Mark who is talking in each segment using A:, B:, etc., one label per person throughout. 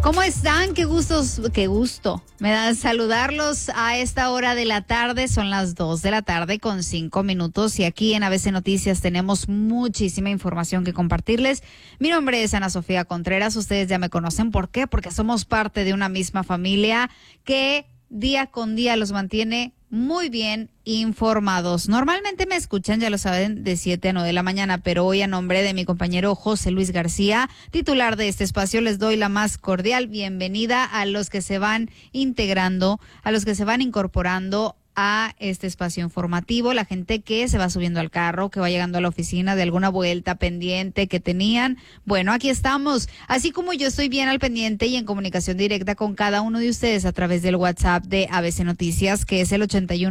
A: ¿Cómo están? Qué gusto. Me da saludarlos a esta hora de la tarde. Son las 2 de la tarde con 5 minutos y aquí en ABC Noticias tenemos muchísima información que compartirles. Mi nombre es Ana Sofía Contreras. Ustedes ya me conocen. ¿Por qué? Porque somos parte de una misma familia que día con día los mantiene muy bien informados. Normalmente me escuchan, ya lo saben, de 7 a 9 de la mañana, pero hoy a nombre de mi compañero José Luis García, titular de este espacio, les doy la más cordial bienvenida a los que se van integrando, a los que se van incorporando a este espacio informativo, la gente que se va subiendo al carro, que va llegando a la oficina de alguna vuelta pendiente que tenían. Bueno, aquí estamos. Así como yo estoy bien al pendiente y en comunicación directa con cada uno de ustedes a través del WhatsApp de ABC Noticias, que es el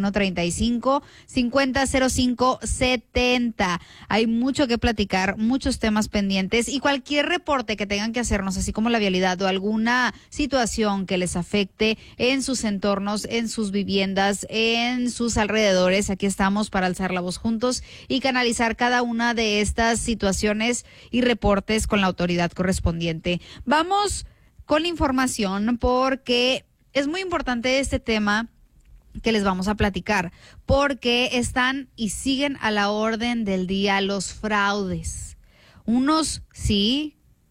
A: 8135-500570. Hay mucho que platicar, muchos temas pendientes y cualquier reporte que tengan que hacernos, así como la vialidad o alguna situación que les afecte en sus entornos, en sus viviendas, en sus alrededores. Aquí estamos para alzar la voz juntos y canalizar cada una de estas situaciones y reportes con la autoridad correspondiente. Vamos con la información porque es muy importante este tema que les vamos a platicar, porque están y siguen a la orden del día los fraudes. Unos sí,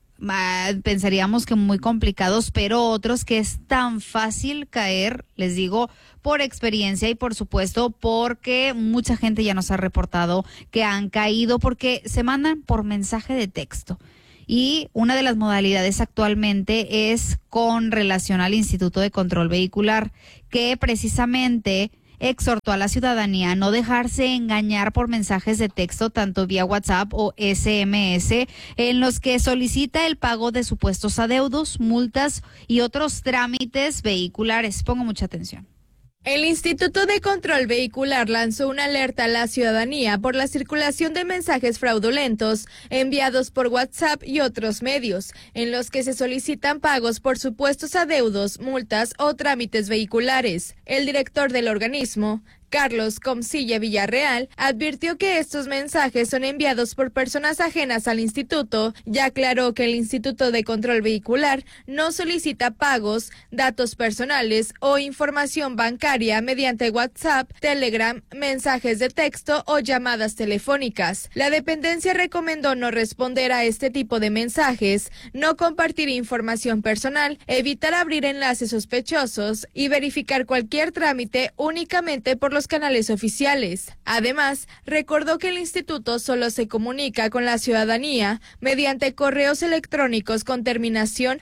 A: pensaríamos que muy complicados, pero otros que es tan fácil caer, les digo, por experiencia y por supuesto porque mucha gente ya nos ha reportado que han caído porque se mandan por mensaje de texto. Y una de las modalidades actualmente es con relación al Instituto de Control Vehicular, que precisamente exhortó a la ciudadanía a no dejarse engañar por mensajes de texto, tanto vía WhatsApp o SMS, en los que solicita el pago de supuestos adeudos, multas y otros trámites vehiculares. Pongo mucha atención.
B: El Instituto de Control Vehicular lanzó una alerta a la ciudadanía por la circulación de mensajes fraudulentos enviados por WhatsApp y otros medios, en los que se solicitan pagos por supuestos adeudos, multas o trámites vehiculares. El director del organismo, Carlos Comsilla Villarreal, advirtió que estos mensajes son enviados por personas ajenas al instituto y aclaró que el Instituto de Control Vehicular no solicita pagos, datos personales o información bancaria mediante WhatsApp, Telegram, mensajes de texto o llamadas telefónicas. La dependencia recomendó no responder a este tipo de mensajes, no compartir información personal, evitar abrir enlaces sospechosos y verificar cualquier trámite únicamente por los canales oficiales. Además, recordó que el instituto solo se comunica con la ciudadanía mediante correos electrónicos con terminación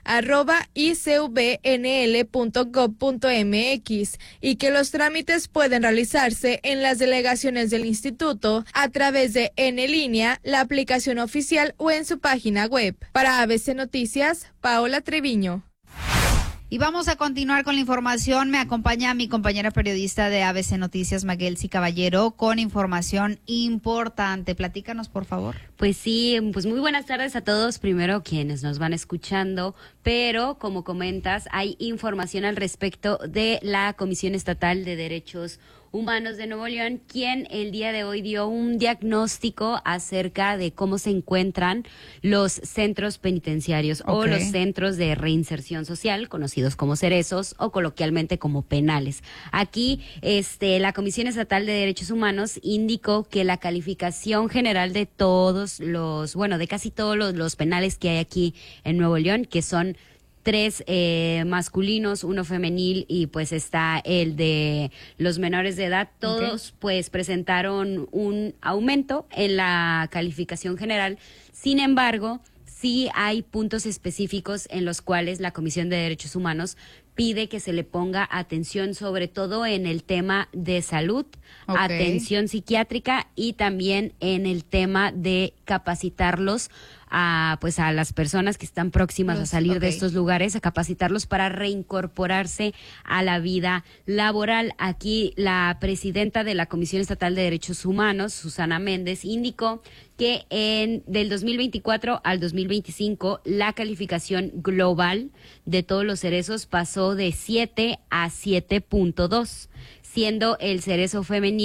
B: @icvnl.gov.mx y que los trámites pueden realizarse en las delegaciones del instituto a través de En Línea, la aplicación oficial o en su página web. Para ABC Noticias, Paola Treviño.
A: Y vamos a continuar con la información. Me acompaña mi compañera periodista de ABC Noticias, Maguelsi Caballero, con información importante. Platícanos, por favor.
C: Pues sí, pues muy buenas tardes a todos. Primero, quienes nos van escuchando, pero como comentas, hay información al respecto de la Comisión Estatal de Derechos Humanos de Nuevo León, quien el día de hoy dio un diagnóstico acerca de cómo se encuentran los centros penitenciarios o los centros de reinserción social, conocidos como cerezos o coloquialmente como penales. Aquí, la Comisión Estatal de Derechos Humanos indicó que la calificación general de de casi todos los penales que hay aquí en Nuevo León, que son 3 masculinos, 1 femenil y pues está el de los menores de edad, todos pues presentaron un aumento en la calificación general. Sin embargo, sí hay puntos específicos en los cuales la Comisión de Derechos Humanos pide que se le ponga atención, sobre todo en el tema de salud, atención psiquiátrica y también en el tema de capacitarlos a las personas que están próximas a salir de estos lugares, a capacitarlos para reincorporarse a la vida laboral. Aquí la presidenta de la Comisión Estatal de Derechos Humanos, Susana Méndez, indicó que del 2024 al 2025 la calificación global de todos los cerezos pasó de 7 a 7.2, siendo el cerezo femenil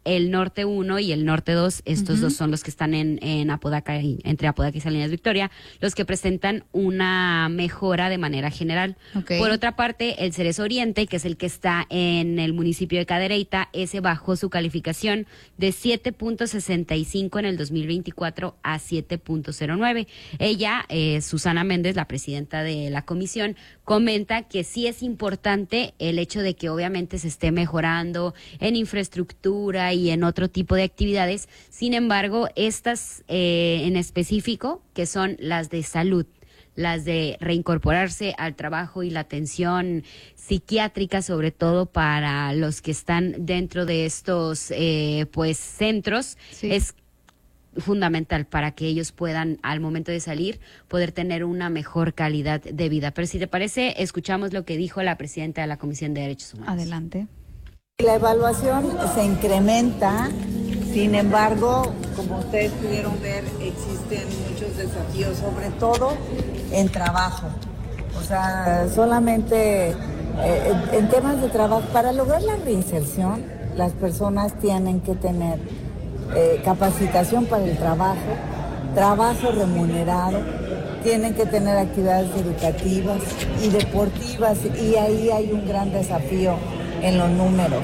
C: el Norte 1 y el Norte 2, estos dos son los que están en Apodaca, entre Apodaca y Salinas Victoria, los que presentan una mejora de manera general.
A: Okay.
C: Por otra parte, el Cerezo Oriente, que es el que está en el municipio de Cadereyta, ese bajó su calificación de 7.65 en el 2024 a 7.09. Ella, Susana Méndez, la presidenta de la comisión, comenta que sí es importante el hecho de que obviamente se esté mejorando en infraestructura y en otro tipo de actividades. Sin embargo, estas en específico, que son las de salud, las de reincorporarse al trabajo y la atención psiquiátrica, sobre todo para los que están dentro de estos pues centros,
A: Sí.
C: es fundamental para que ellos puedan, al momento de salir, poder tener una mejor calidad de vida. Pero si te parece, escuchamos lo que dijo la presidenta de la Comisión de Derechos Humanos.
A: Adelante.
D: La evaluación se incrementa, sin embargo, como ustedes pudieron ver, existen muchos desafíos, sobre todo en trabajo. O sea, solamente en temas de trabajo, para lograr la reinserción, las personas tienen que tener capacitación para el trabajo remunerado, tienen que tener actividades educativas y deportivas, y ahí hay un gran desafío en los números.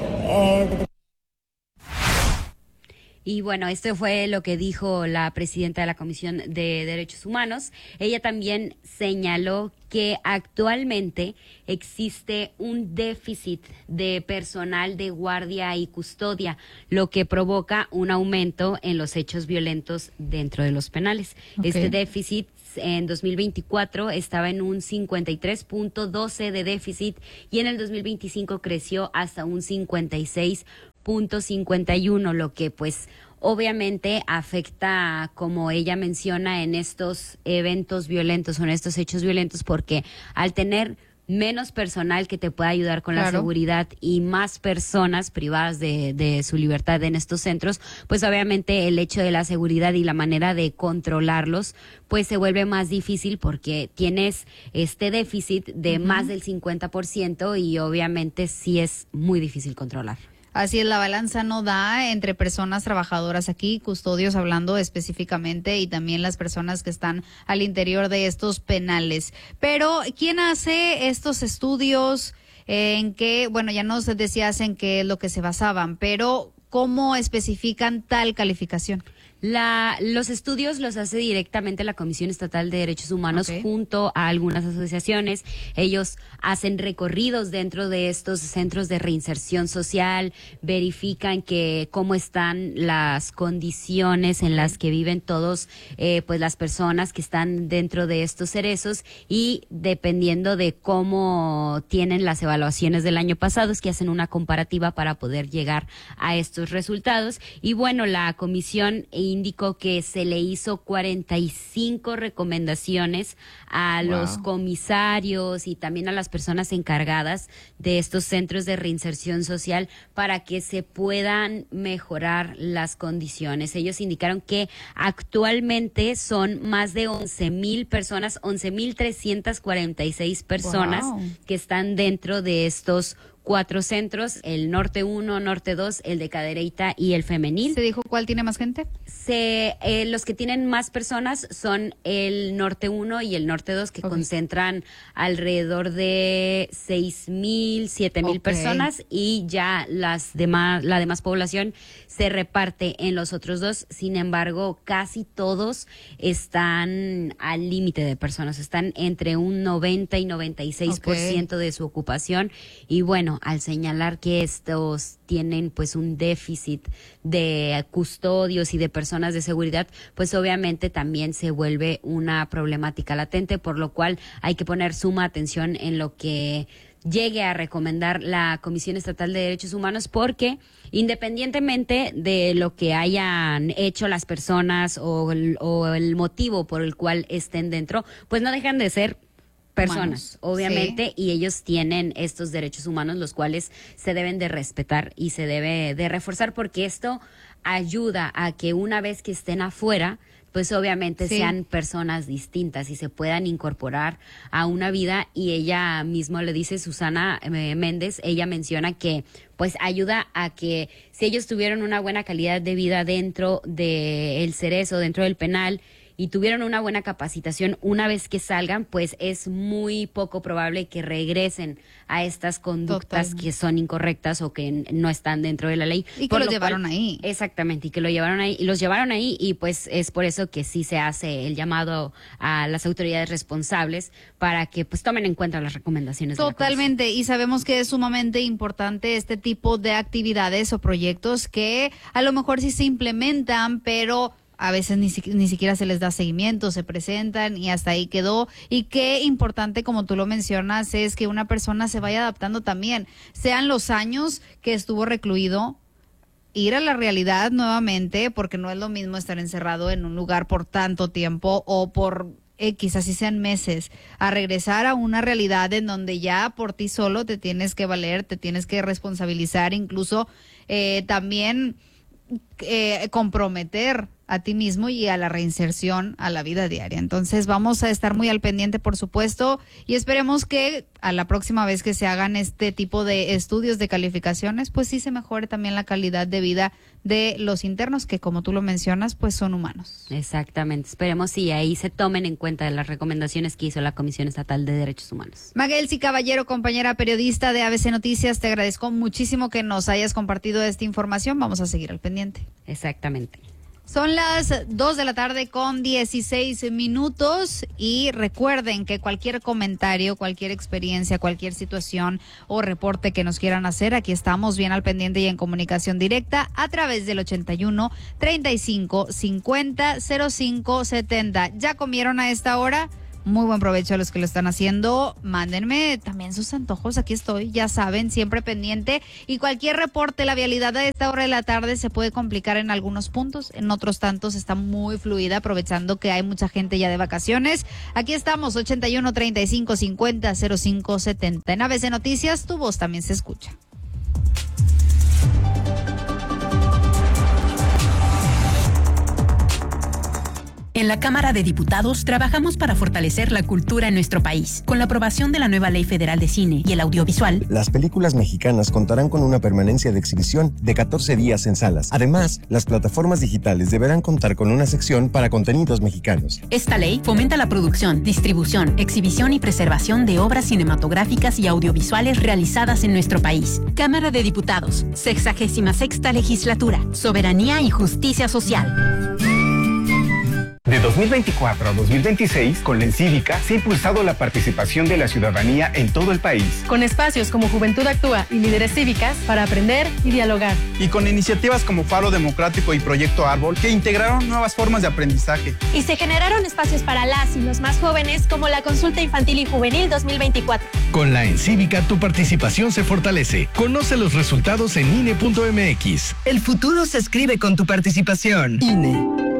C: Y bueno, esto fue lo que dijo la presidenta de la Comisión de Derechos Humanos. Ella también señaló que actualmente existe un déficit de personal de guardia y custodia, lo que provoca un aumento en los hechos violentos dentro de los penales.
A: Okay.
C: Este déficit en 2024 estaba en un 53.12 de déficit y en el 2025 creció hasta un 56.51, lo que pues obviamente afecta, como ella menciona, en estos eventos violentos o en estos hechos violentos, porque al tener menos personal que te pueda ayudar con la seguridad y más personas privadas de su libertad en estos centros, pues obviamente el hecho de la seguridad y la manera de controlarlos pues se vuelve más difícil porque tienes este déficit de más del 50% y obviamente sí es muy difícil controlar.
A: Así es, la balanza no da entre personas trabajadoras aquí, custodios hablando específicamente, y también las personas que están al interior de estos penales. Pero, ¿quién hace estos estudios? ¿En qué? Bueno, ya nos decías en qué es lo que se basaban, pero ¿cómo especifican tal calificación?
C: Los estudios los hace directamente la Comisión Estatal de Derechos Humanos junto a algunas asociaciones. Ellos hacen recorridos dentro de estos centros de reinserción social, verifican que cómo están las condiciones en las que viven todos, pues las personas que están dentro de estos cerezos, y dependiendo de cómo tienen las evaluaciones del año pasado es que hacen una comparativa para poder llegar a estos resultados. Y bueno, la comisión indicó que se le hizo 45 recomendaciones a los comisarios y también a las personas encargadas de estos centros de reinserción social para que se puedan mejorar las condiciones. Ellos indicaron que actualmente son más de 11,000 personas, 11,346 personas que están dentro de estos 4 centros, el Norte 1, Norte 2, el de Cadereyta y el Femenil.
A: ¿Se dijo cuál tiene más gente?
C: Los que tienen más personas son el Norte 1 y el Norte 2, que concentran alrededor de 6,000, 7,000 personas, y ya la demás población se reparte en los otros dos. Sin embargo, casi todos están al límite de personas, están entre un 90 y 96% de su ocupación. Y bueno, al señalar que estos tienen pues un déficit de custodios y de personas de seguridad, pues obviamente también se vuelve una problemática latente, por lo cual hay que poner suma atención en lo que llegue a recomendar la Comisión Estatal de Derechos Humanos, porque independientemente de lo que hayan hecho las personas o el motivo por el cual estén dentro, pues no dejan de ser personas, obviamente, y ellos tienen estos derechos humanos, los cuales se deben de respetar y se debe de reforzar, porque esto ayuda a que una vez que estén afuera, pues obviamente sean personas distintas y se puedan incorporar a una vida. Y ella mismo le dice, Susana Méndez, ella menciona que pues ayuda a que si ellos tuvieron una buena calidad de vida dentro del Cerezo, dentro del penal, y tuvieron una buena capacitación, una vez que salgan, pues es muy poco probable que regresen a estas conductas que son incorrectas o que no están dentro de la ley.
A: Y que lo llevaron ahí.
C: Exactamente, y que lo llevaron ahí, y los llevaron ahí, y pues es por eso que sí se hace el llamado a las autoridades responsables para que pues tomen en cuenta las recomendaciones.
A: Totalmente, y sabemos que es sumamente importante este tipo de actividades o proyectos que a lo mejor sí se implementan, pero a veces ni siquiera se les da seguimiento, se presentan y hasta ahí quedó. Y qué importante, como tú lo mencionas, es que una persona se vaya adaptando también, sean los años que estuvo recluido, ir a la realidad nuevamente, porque no es lo mismo estar encerrado en un lugar por tanto tiempo o por X, así sean meses, a regresar a una realidad en donde ya por ti solo te tienes que valer, te tienes que responsabilizar, incluso también comprometer a ti mismo y a la reinserción a la vida diaria. Entonces vamos a estar muy al pendiente, por supuesto, y esperemos que a la próxima vez que se hagan este tipo de estudios de calificaciones, pues sí se mejore también la calidad de vida de los internos, que como tú lo mencionas, pues son humanos.
C: Exactamente, esperemos y ahí se tomen en cuenta las recomendaciones que hizo la Comisión Estatal de Derechos Humanos.
A: Maguelsi Caballero, compañera periodista de ABC Noticias, te agradezco muchísimo que nos hayas compartido esta información. Vamos a seguir al pendiente.
C: Exactamente.
A: Son las 2:16 p.m. y recuerden que cualquier comentario, cualquier experiencia, cualquier situación o reporte que nos quieran hacer, aquí estamos bien al pendiente y en comunicación directa a través del 81 35 50 05 70. ¿Ya comieron a esta hora? Muy buen provecho a los que lo están haciendo. Mándenme también sus antojos. Aquí estoy, ya saben, siempre pendiente. Y cualquier reporte, la vialidad a esta hora de la tarde se puede complicar en algunos puntos. En otros tantos está muy fluida, aprovechando que hay mucha gente ya de vacaciones. Aquí estamos, 81 35 50 05 70. En ABC Noticias, tu voz también se escucha.
E: En la Cámara de Diputados trabajamos para fortalecer la cultura en nuestro país. Con la aprobación de la nueva Ley Federal de Cine y el Audiovisual,
F: las películas mexicanas contarán con una permanencia de exhibición de 14 días en salas. Además, las plataformas digitales deberán contar con una sección para contenidos mexicanos.
E: Esta ley fomenta la producción, distribución, exhibición y preservación de obras cinematográficas y audiovisuales realizadas en nuestro país. Cámara de Diputados, 66ª Legislatura, Soberanía y Justicia Social.
G: De 2024 a 2026, con la Encívica se ha impulsado la participación de la ciudadanía en todo el país.
H: Con espacios como Juventud Actúa y Líderes Cívicas para aprender y dialogar.
I: Y con iniciativas como Faro Democrático y Proyecto Árbol que integraron nuevas formas de aprendizaje.
J: Y se generaron espacios para las y los más jóvenes como la Consulta Infantil y Juvenil 2024.
K: Con la Encívica tu participación se fortalece. Conoce los resultados en INE.mx.
L: El futuro se escribe con tu participación. INE.